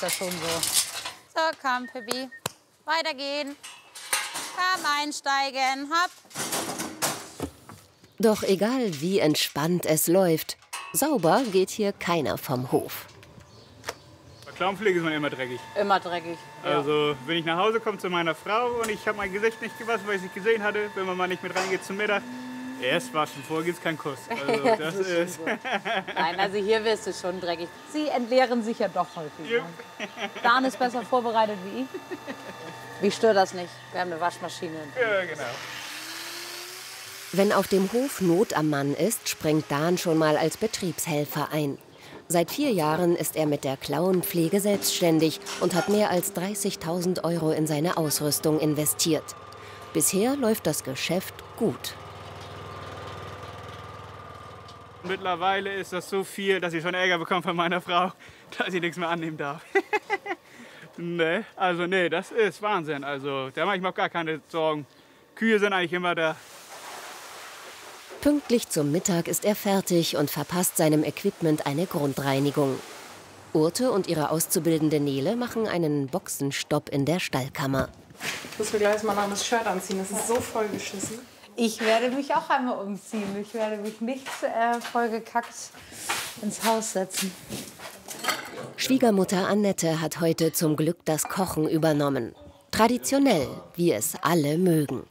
das schon so. So, komm, Pippi. Weitergehen. Komm, einsteigen. Hopp. Doch egal wie entspannt es läuft, sauber geht hier keiner vom Hof. Bei Klauenpflege ist man immer dreckig. Immer dreckig. Ja. Also wenn ich nach Hause komme zu meiner Frau und ich habe mein Gesicht nicht gewaschen, weil ich es nicht gesehen hatte, wenn man mal nicht mit reingeht zum Mittag, erst waschen, vorher gibt es keinen Kuss. Also, das ist Nein, also hier wirst du schon dreckig. Sie entleeren sich ja doch häufig. Ne? Dan ist besser vorbereitet wie ich. Mich stört das nicht. Wir haben eine Waschmaschine. Ja, genau. Wenn auf dem Hof Not am Mann ist, springt Dan schon mal als Betriebshelfer ein. Seit 4 Jahren ist er mit der Klauenpflege selbstständig und hat mehr als 30.000 € in seine Ausrüstung investiert. Bisher läuft das Geschäft gut. Mittlerweile ist das so viel, dass ich schon Ärger bekomme von meiner Frau, dass ich nichts mehr annehmen darf. Nee, das ist Wahnsinn. Also, da mache ich mir auch gar keine Sorgen. Kühe sind eigentlich immer da. Pünktlich zum Mittag ist er fertig und verpasst seinem Equipment eine Grundreinigung. Urte und ihre Auszubildende Nele machen einen Boxenstopp in der Stallkammer. Ich muss mir gleich mal noch das Shirt anziehen, das ist so voll geschissen. Ich werde mich auch einmal umziehen. Ich werde mich nicht vollgekackt ins Haus setzen. Schwiegermutter Annette hat heute zum Glück das Kochen übernommen. Traditionell, wie es alle mögen.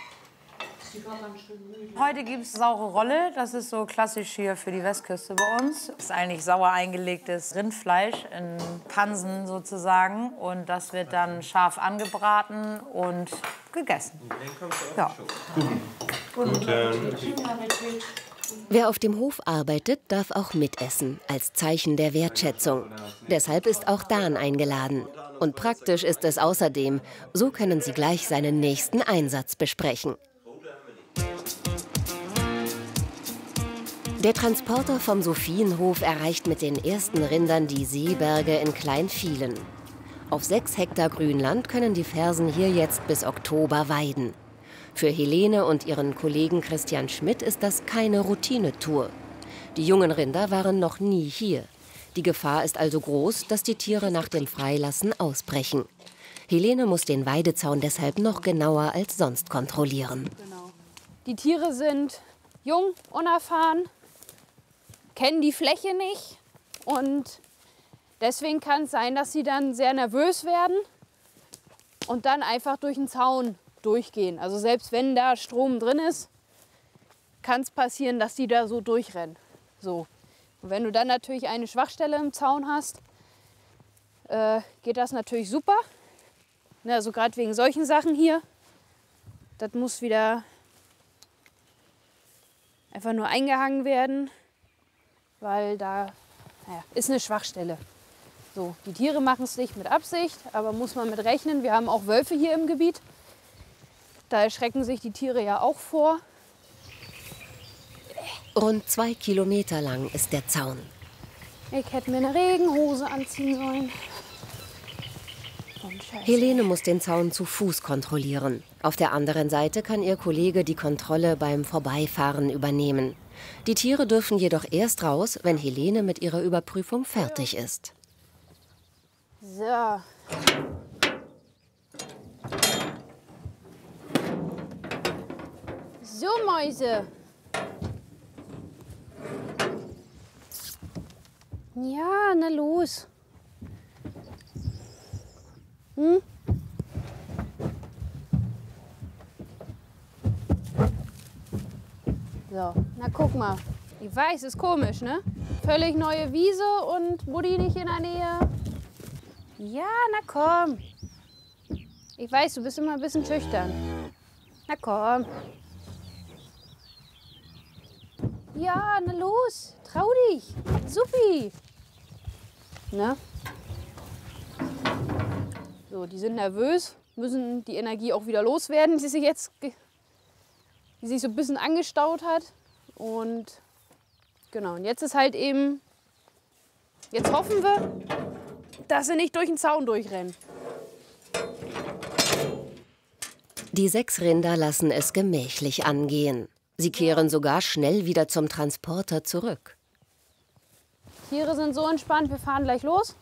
Heute gibt es saure Rolle. Das ist so klassisch hier für die Westküste bei uns. Das ist eigentlich sauer eingelegtes Rindfleisch in Pansen sozusagen. Und das wird dann scharf angebraten und gegessen. Ja. Wer auf dem Hof arbeitet, darf auch mitessen, als Zeichen der Wertschätzung. Deshalb ist auch Dan eingeladen. Und praktisch ist es außerdem, so können sie gleich seinen nächsten Einsatz besprechen. Der Transporter vom Sophienhof erreicht mit den ersten Rindern die Seeberge in Kleinvielen. Auf 6 Hektar Grünland können die Fersen hier jetzt bis Oktober weiden. Für Helene und ihren Kollegen Christian Schmidt ist das keine Routinetour. Die jungen Rinder waren noch nie hier. Die Gefahr ist also groß, dass die Tiere nach dem Freilassen ausbrechen. Helene muss den Weidezaun deshalb noch genauer als sonst kontrollieren. Die Tiere sind jung, unerfahren, kennen die Fläche nicht und deswegen kann es sein, dass sie dann sehr nervös werden und dann einfach durch den Zaun durchgehen. Also selbst wenn da Strom drin ist, kann es passieren, dass die da so durchrennen. So. Und wenn du dann natürlich eine Schwachstelle im Zaun hast, geht das natürlich super. Also gerade wegen solchen Sachen hier, das muss wieder einfach nur eingehangen werden, weil da ist eine Schwachstelle. So, die Tiere machen es nicht mit Absicht, aber muss man mit rechnen. Wir haben auch Wölfe hier im Gebiet. Da erschrecken sich die Tiere ja auch vor. Rund 2 Kilometer lang ist der Zaun. Ich hätte mir eine Regenhose anziehen sollen. Helene muss den Zaun zu Fuß kontrollieren. Auf der anderen Seite kann ihr Kollege die Kontrolle beim Vorbeifahren übernehmen. Die Tiere dürfen jedoch erst raus, wenn Helene mit ihrer Überprüfung fertig ist. So. So, Mäuse. Ja, na los. Hm? So, na guck mal. Ich weiß, ist komisch, ne? Völlig neue Wiese und Mutti nicht in der Nähe. Ja, na komm. Ich weiß, du bist immer ein bisschen schüchtern. Na komm. Ja, na los. Trau dich. Supi. Ne? So, die sind nervös, müssen die Energie auch wieder loswerden, die sich so ein bisschen angestaut hat. Und genau, und jetzt ist halt eben, jetzt hoffen wir, dass sie nicht durch den Zaun durchrennen. Die 6 Rinder lassen es gemächlich angehen. Sie kehren sogar schnell wieder zum Transporter zurück. Tiere sind so entspannt, wir fahren gleich los.